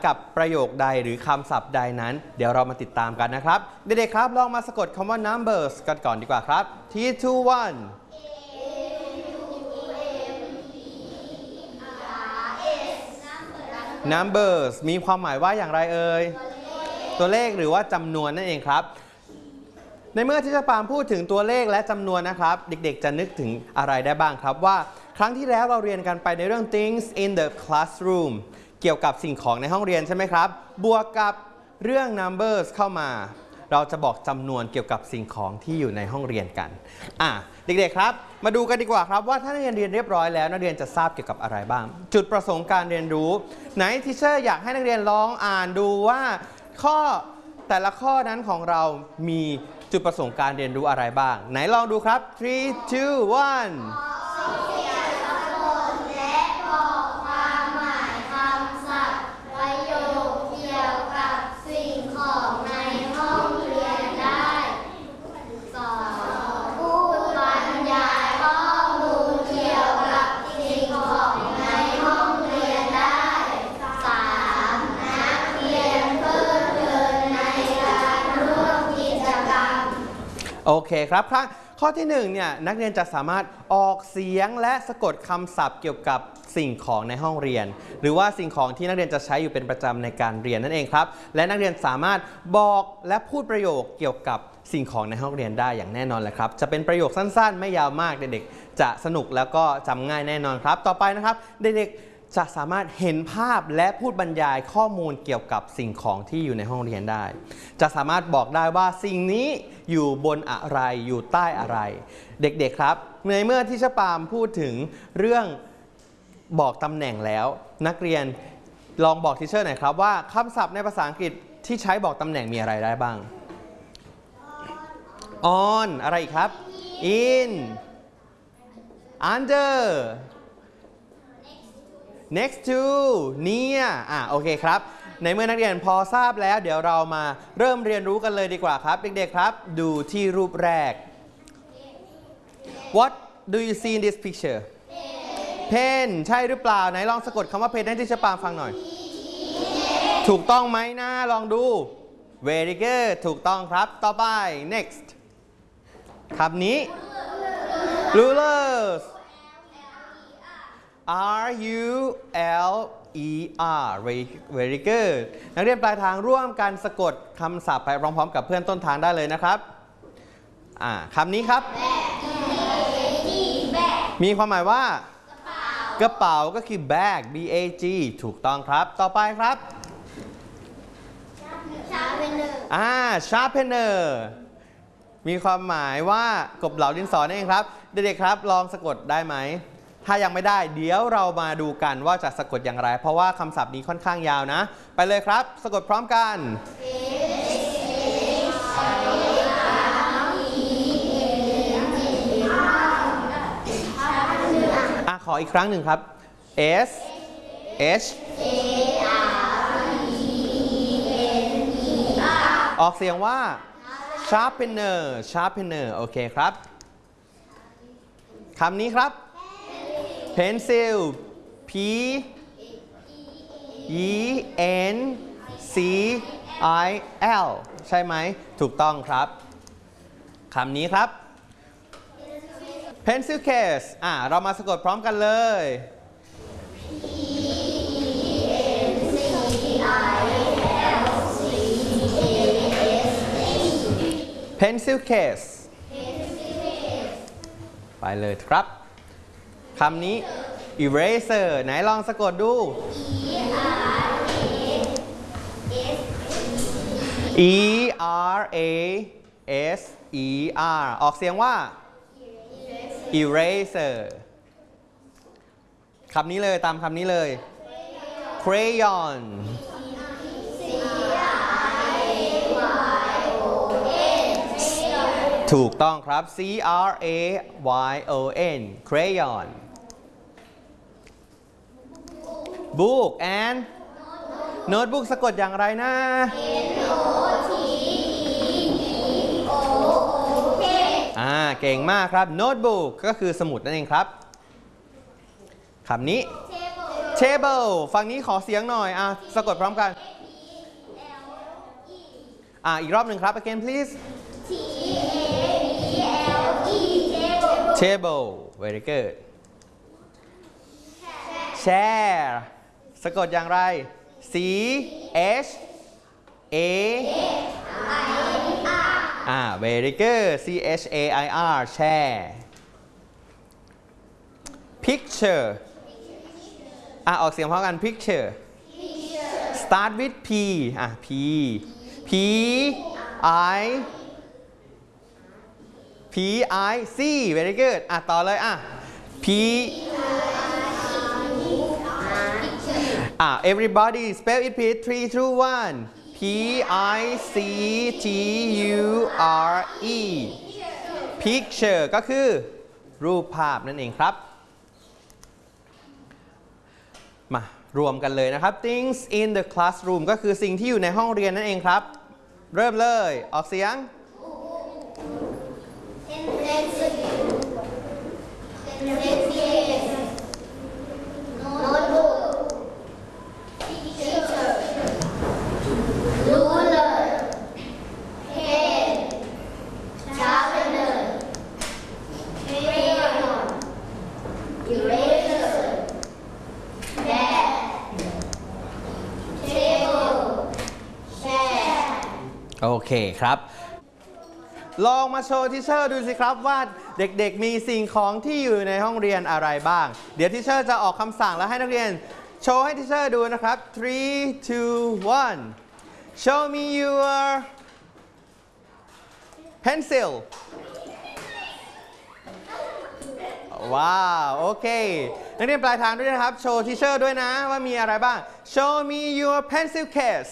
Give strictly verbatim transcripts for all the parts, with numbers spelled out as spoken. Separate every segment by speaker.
Speaker 1: กับประโยคใดหรือคำศัพท์ใดนั้นเดี๋ยวเรามาติดตามกันนะครับเด็กๆครับลองมาสะกดคำว่า numbers กันก่อนดีกว่าครับ ที ทู วัน numbers มีความหมายว่าอย่างไรเอ่ยตัวเลขหรือว่าจำนวนนั่นเองครับในเมื่อที่จะปามพูดถึงตัวเลขและจำนวนนะครับเด็กๆจะนึกถึงอะไรได้บ้างครับว่าครั้งที่แล้วเราเรียนกันไปในเรื่อง things in the classroom เกี่ยวกับสิ่งของในห้องเรียนใช่ไหมครับบวกกับเรื่อง numbers เข้ามาเราจะบอกจำนวนเกี่ยวกับสิ่งของที่อยู่ในห้องเรียนกันอ่ะเด็กๆครับมาดูกันดีกว่าครับว่าถ้านักเรียนเรียนเรียบร้อยแล้วนักเรียนจะทราบเกี่ยวกับอะไรบ้างจุดประสงค์การเรียนรู้ไหนทีเชอร์อยากให้นักเรียนลองอ่านดูว่าข้อแต่ละข้อนั้นของเรามีจุดประสงค์การเรียนรู้อะไรบ้างไหนลองดูครับ ทรี ทู วัน โอเคครับข้อที่หนึ่งเนี่ยนักเรียนจะสามารถออกเสียงและสะกดคำศัพท์เกี่ยวกับสิ่งของในห้องเรียนหรือว่าสิ่งของที่นักเรียนจะใช้อยู่เป็นประจำในการเรียนนั่นเองครับและนักเรียนสามารถบอกและพูดประโยคเกี่ยวกับสิ่งของในห้องเรียนได้อย่างแน่นอนเลยครับจะเป็นประโยคสั้นๆไม่ยาวมากเด็กๆจะสนุกแล้วก็จำง่ายแน่นอนครับต่อไปนะครับเด็กๆจะสามารถเห็นภาพและพูดบรรยายข้อมูลเกี่ยวกับสิ่งของที่อยู่ในห้องเรียนได้จะสามารถบอกได้ว่าสิ่งนี้อยู่บนอะไรอยู่ใต้อะไรเด็กๆครับในเมื่อที่ชปามพูดถึงเรื่องบอกตำแหน่งแล้วนักเรียนลองบอกทีเชอร์หน่อยครับว่าคำศัพท์ในภาษาอังกฤษที่ใช้บอกตำแหน่งมีอะไรได้บ้าง on อะไรอีกครับ in under next to near อ่ะโอเคครับในเมื่อนักเรียนพอทราบแล้วเดี๋ยวเรามาเริ่มเรียนรู้กันเลยดีกว่าครับเด็กๆครับดูที่รูปแรก What do you see in this picture pen ใช่หรือเปล่าไหนลองสะกดคำว่า pen ให้ที่ชปามฟังหน่อยถูกต้องไหมนะลองดู very good ถูกต้องครับต่อไป next คำนี้ rulers R U L E R very good นักเรียนปลายทางร่วมกันสะกดคำศัพท์ไปพร้อมๆกับเพื่อนต้นทางได้เลยนะครับอ่าคำนี้ครับมีความหมายว่ากระเป๋าก็คือ bag B A G ถูกต้องครับต่อไปครับ sharpener อ่า sharpener มีความหมายว่ากบเหลาดินสอนั่นเองครับเด็กๆครับลองสะกดได้ไหมถ้ายังไม่ได้เดี๋ยวเรามาดูกันว่าจะสะกดอย่างไรเพราะว่าคำศัพท์นี้ค่อนข้างยาวนะไปเลยครับสะกดพร้อมกันอ่ะขออีกครั้งหนึ่งครับ S H ออกเสียงว่า sharpener sharpener โอเคครับคำนี้ครับpencil P E N C I L ใช่ไหมถูกต้องครับคำนี้ครับ pencil case อ่ะเรามาสะกดพร้อมกันเลย pencil case ไปเลยครับคำนี้ eraser ไหนลองสะกดดู E R A S E R ออกเสียงว่า eraser คำนี้เลยตามคำนี้เลย crayon ถูกต้องครับ C R A Y O N crayon book and notebook สะกดอย่างไรนะ N O T E B O O K อ่าเก่งมากครับ notebook ก็คือสมุดนั่นเองครับคำนี้ table ฝั่งนี้ขอเสียงหน่อยอ่ะสะกดพร้อมกันอ่ะอีกรอบหนึ่งครับ again please
Speaker 2: T A B L E
Speaker 1: table very good share สะกดอย่างไร C H A อ่า very good C H A I R share picture อ่ะออกเสียงพร้อมกัน picture start with P อ่ะ P P I P I C very good อ่ะต่อเลยอ่ะ P อ่ะ everybody spell it please three two one P I C T U R E picture ก็คือรูปภาพนั่นเองครับมารวมกันเลยนะครับ things in the classroom ก็คือสิ่งที่อยู่ในห้องเรียนนั่นเองครับเริ่มเลยออกเสียง โอเคครับลองมาโชว์ทิเชอร์ดูสิครับว่าเด็กๆมีสิ่งของที่อยู่ในห้องเรียนอะไรบ้างเดี๋ยวทิเชอร์จะออกคำสั่งแล้วให้นักเรียนโชว์ให้ทิเชอร์ดูนะครับ three two one show me your pencil ว้าวโอเคนักเรียนปลายทางด้วยนะครับโชว์ทิเชอร์ด้วยนะว่ามีอะไรบ้าง show me your pencil case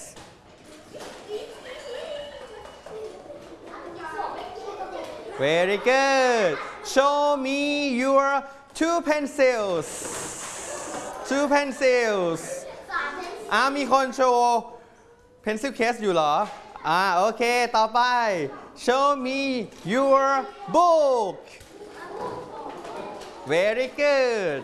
Speaker 1: Very good. Show me your two pencils. Two pencils. อ่ามีคนโชว์ pencil case อยู่เหรออ่าโอเคต่อไป Show me your book. Very good.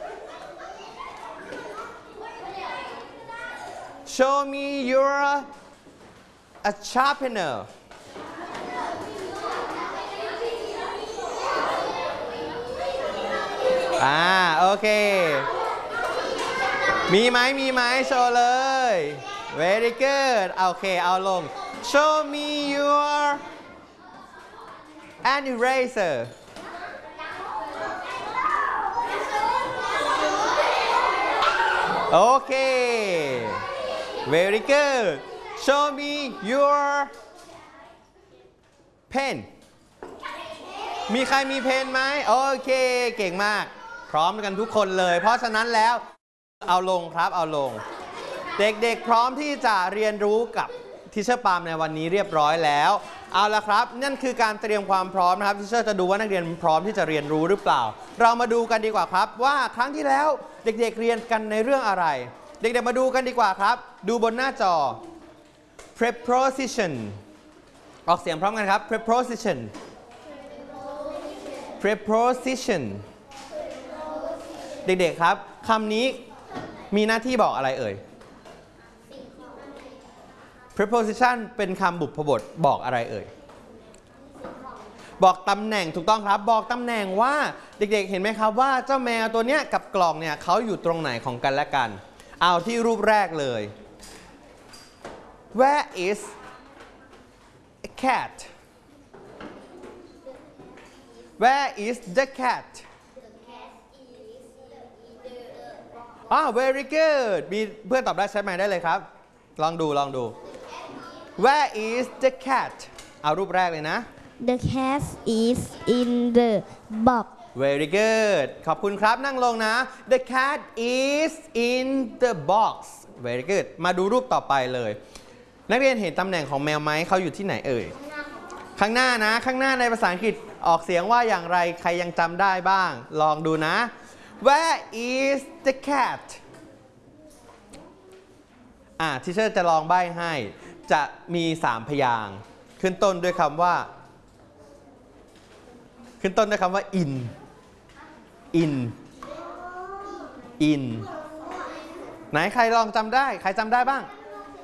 Speaker 1: Show me your a sharpener.อ่าโอเคมีไหมมีไหมโชว์เลย very good โอเคเอาลง show me your an eraser โอเค very good show me your pen มีใครมีเพนไหมโอเคเก่งมากพร้อมกันทุกคนเลยเพราะฉะนั้นแล้วเอาลงครับเอาลงเด็กๆพร้อมที่จะเรียนรู้กับทิเชอร์ปาล์มในวันนี้เรียบร้อยแล้วเอาละครับนั่นคือการเตรียมความพร้อมนะครับทิเชอร์จะดูว่านักเรียนพร้อมที่จะเรียนรู้หรือเปล่าเรามาดูกันดีกว่าครับว่าครั้งที่แล้วเด็กๆเรียนกันในเรื่องอะไรเด็กๆมาดูกันดีกว่าครับดูบนหน้าจอ preposition ออกเสียงพร้อมกันครับ preposition preposition เด็กๆครับคำนี้มีหน้าที่บอกอะไรเอ่ย preposition เป็นคำบุพบทบอกอะไรเอ่ยบอกตำแหน่งถูกต้องครับบอกตำแหน่งว่าเด็กๆเห็นไหมครับว่าเจ้าแมวตัวเนี้ยกับกล่องเนี่ยเขาอยู่ตรงไหนของกันและกันเอาที่รูปแรกเลย Where is a cat Where is the cat อ่า very good มีเพื่อนตอบได้ใช้ไหมได้เลยครับลองดูลองดู Where is the cat เอารูปแรกเลยนะ
Speaker 2: The cat is in the box
Speaker 1: Very good ขอบคุณครับนั่งลงนะ The cat is in the box Very good มาดูรูปต่อไปเลยนักเรียนเห็นตำแหน่งของแมวไหมเขาอยู่ที่ไหนเอ่ยข้างหน้านะข้างหน้าในภาษาอังกฤษออกเสียงว่าอย่างไรใครยังจำได้บ้างลองดูนะ Where is the cat อ่าทิเชอร์จะลองใบ้ให้จะมีสามพยางค์ขึ้นต้นด้วยคำว่าขึ้นต้นด้วยคำว่า in in in ไหนใครลองจำได้ ใครจำได้บ้าง